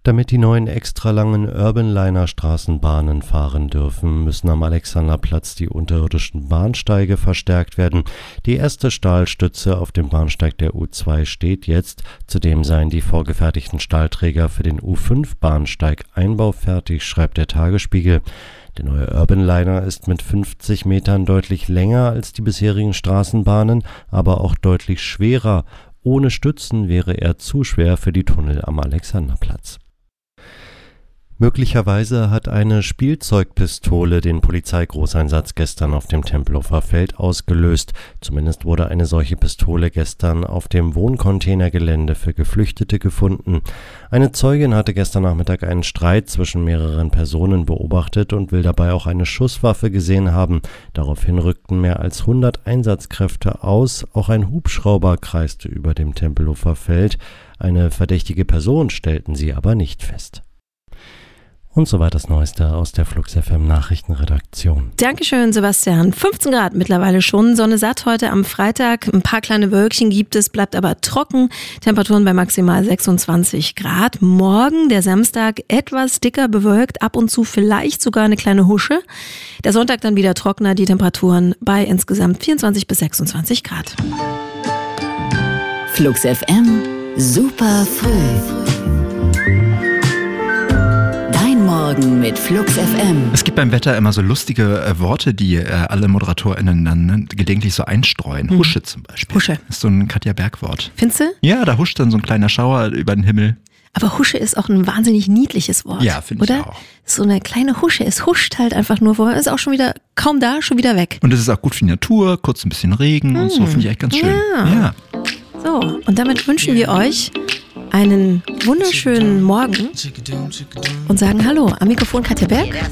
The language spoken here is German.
Damit die neuen extralangen Urbanliner-Straßenbahnen fahren dürfen, müssen am Alexanderplatz die unterirdischen Bahnsteige verstärkt werden. Die erste Stahlstütze auf dem Bahnsteig der U2 steht jetzt. Zudem seien die vorgefertigten Stahlträger für den U5-Bahnsteig einbaufertig, schreibt der Tagesspiegel. Der neue Urbanliner ist mit 50 Metern deutlich länger als die bisherigen Straßenbahnen, aber auch deutlich schwerer. Ohne Stützen wäre er zu schwer für die Tunnel am Alexanderplatz. Möglicherweise hat eine Spielzeugpistole den Polizeigroßeinsatz gestern auf dem Tempelhofer Feld ausgelöst. Zumindest wurde eine solche Pistole gestern auf dem Wohncontainergelände für Geflüchtete gefunden. Eine Zeugin hatte gestern Nachmittag einen Streit zwischen mehreren Personen beobachtet und will dabei auch eine Schusswaffe gesehen haben. Daraufhin rückten mehr als 100 Einsatzkräfte aus. Auch ein Hubschrauber kreiste über dem Tempelhofer Feld. Eine verdächtige Person stellten sie aber nicht fest. Und soweit das Neueste aus der Flux FM Nachrichtenredaktion. Dankeschön, Sebastian. 15 Grad mittlerweile schon. Sonne satt heute am Freitag. Ein paar kleine Wölkchen gibt es, bleibt aber trocken. Temperaturen bei maximal 26 Grad. Morgen, der Samstag, etwas dicker bewölkt. Ab und zu vielleicht sogar eine kleine Husche. Der Sonntag dann wieder trockener. Die Temperaturen bei insgesamt 24 bis 26 Grad. Flux FM, super früh. Morgen mit Flux FM. Es gibt beim Wetter immer so lustige Worte, die alle ModeratorInnen dann gelegentlich so einstreuen. Husche zum Beispiel. Husche. Das ist so ein Katja Berg-Wort. Findest du? Ja, da huscht dann so ein kleiner Schauer über den Himmel. Aber Husche ist auch ein wahnsinnig niedliches Wort. Ja, finde ich auch. So eine kleine Husche. Es huscht halt einfach nur vor. Ist auch schon wieder kaum da, schon wieder weg. Und es ist auch gut für die Natur, kurz ein bisschen Regen und so, finde ich echt ganz schön. Ja. So, und damit wünschen wir euch einen wunderschönen Morgen und sagen Hallo. Am Mikrofon Katja Berg.